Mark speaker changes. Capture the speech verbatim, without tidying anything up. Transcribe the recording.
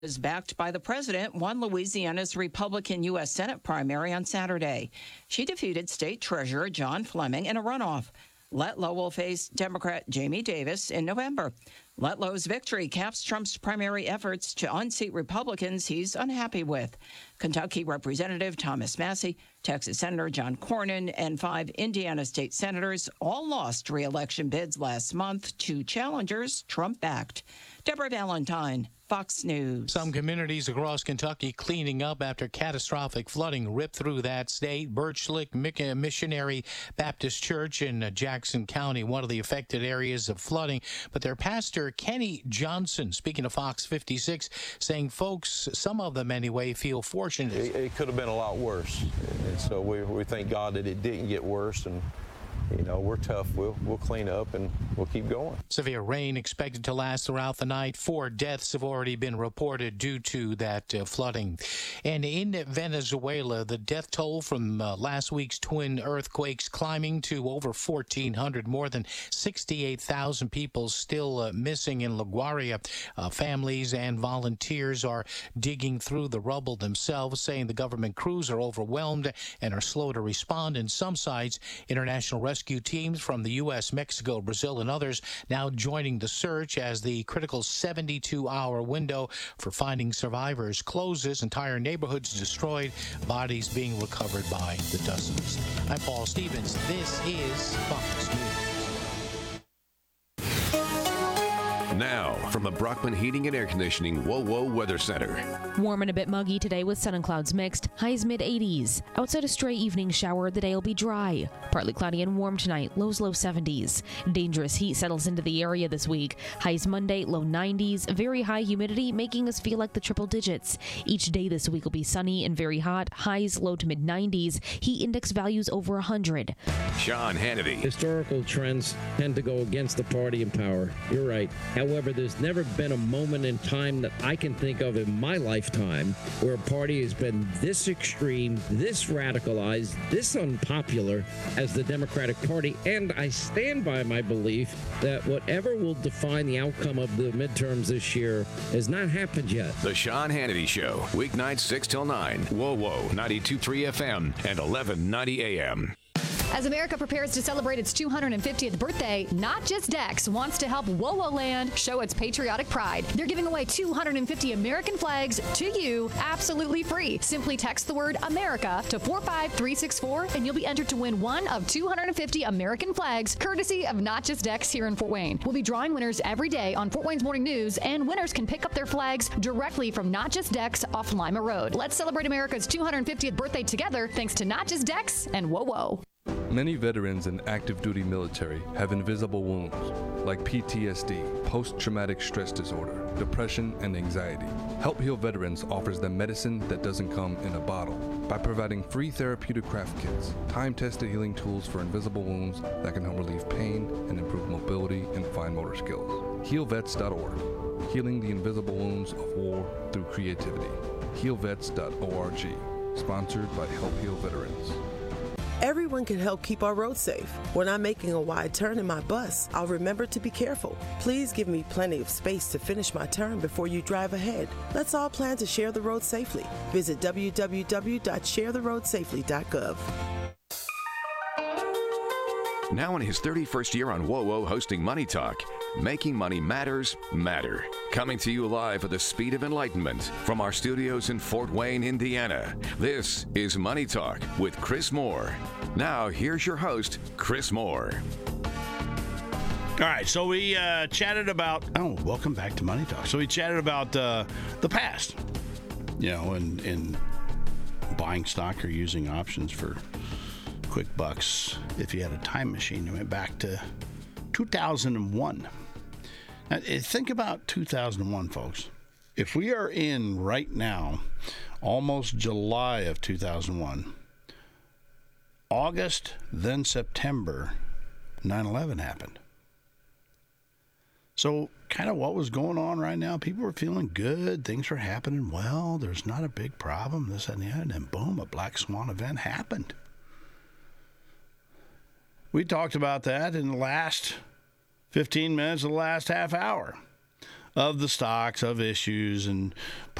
Speaker 1: Is backed by the president, won Louisiana's Republican U S Senate primary on Saturday. She defeated State Treasurer John Fleming in a runoff. Letlow will face Democrat Jamie Davis in November. Letlow's victory caps Trump's primary efforts to unseat Republicans he's unhappy with. Kentucky Representative Thomas Massie, Texas Senator John Cornyn, and five Indiana state senators all lost re-election bids last month to challengers Trump backed. Deborah Valentine, Fox News.
Speaker 2: Some communities across Kentucky cleaning up after catastrophic flooding ripped through that state. Birch Lick Missionary Baptist Church in Jackson County, one of the affected areas of flooding. But their pastor, Kenny Johnson, speaking to Fox fifty-six, saying folks, some of them anyway, feel fortunate.
Speaker 3: It, it could have been a lot worse. And so we, we thank God that it didn't get worse. And you know, we're tough. We'll, we'll clean up and we'll keep going.
Speaker 2: Severe rain expected to last throughout the night. Four deaths have already been reported due to that uh, flooding. And in Venezuela, the death toll from uh, last week's twin earthquakes climbing to over fourteen hundred. More than sixty-eight thousand people still uh, missing in La Guaira. Uh, families and volunteers are digging through the rubble themselves, saying the government crews are overwhelmed and are slow to respond. In some sites, international rescue Rescue teams from the U S, Mexico, Brazil, and others now joining the search as the critical seventy-two hour window for finding survivors closes. Entire neighborhoods destroyed, bodies being recovered by the dozens. I'm Paul Stevens. This is Fox News.
Speaker 4: Now, from the Brockman Heating and Air Conditioning Whoa Whoa Weather Center.
Speaker 5: Warm and a bit muggy today with sun and clouds mixed. Highs mid eighties. Outside a stray evening shower, the day will be dry. Partly cloudy and warm tonight. Lows low seventies. Dangerous heat settles into the area this week. Highs Monday, low nineties. Very high humidity, making us feel like the triple digits. Each day this week will be sunny and very hot. Highs low to mid nineties. Heat index values over one hundred.
Speaker 4: Sean Hannity.
Speaker 6: Historical trends tend to go against the party in power. You're right. However, there's never been a moment in time that I can think of in my lifetime where a party has been this extreme, this radicalized, this unpopular as the Democratic Party. And I stand by my belief that whatever will define the outcome of the midterms this year has not happened yet.
Speaker 4: The Sean Hannity Show, weeknights six till nine. Whoa, whoa, ninety-two point three F M and eleven ninety A M.
Speaker 7: As America prepares to celebrate its two hundred fiftieth birthday, Not Just Dex wants to help Whoa Land show its patriotic pride. They're giving away two hundred fifty American flags to you absolutely free. Simply text the word America to four five three six four and you'll be entered to win one of two hundred fifty American flags, courtesy of Not Just Dex here in Fort Wayne. We'll be drawing winners every day on Fort Wayne's Morning News, and winners can pick up their flags directly from Not Just Dex off Lima Road. Let's celebrate America's two hundred fiftieth birthday together, thanks to Not Just Dex and Whoa Whoa.
Speaker 8: Many veterans in active duty military have invisible wounds like P T S D, post-traumatic stress disorder, depression, and anxiety. Help Heal Veterans offers them medicine that doesn't come in a bottle by providing free therapeutic craft kits, time-tested healing tools for invisible wounds that can help relieve pain and improve mobility and fine motor skills. heal vets dot org, healing the invisible wounds of war through creativity. heal vets dot org, sponsored by Help Heal Veterans.
Speaker 9: Everyone can help keep our roads safe. When I'm making a wide turn in my bus, I'll remember to be careful. Please give me plenty of space to finish my turn before you drive ahead. Let's all plan to share the road safely. Visit w w w dot share the road safely dot gov.
Speaker 4: Now in his thirty-first year on Whoa Whoa hosting Money Talk, making money matters matter. Coming to you live at the speed of enlightenment from our studios in Fort Wayne, Indiana. This is Money Talk with Chris Moore. Now here's your host, Chris Moore.
Speaker 10: All right, so we uh, chatted about, oh, welcome back to Money Talk. So we chatted about uh, the past, you know, in, in buying stock or using options for quick bucks. If you had a time machine, you went back to two thousand one. Now, think about two thousand one, folks. If we are in right now, almost July of two thousand one, August, then September, nine eleven happened. So kind of what was going on right now, people were feeling good, things were happening well, there's not a big problem, this and that, and then boom, a black swan event happened. We talked about that in the last fifteen minutes of the last half hour. of the stocks, of issues, and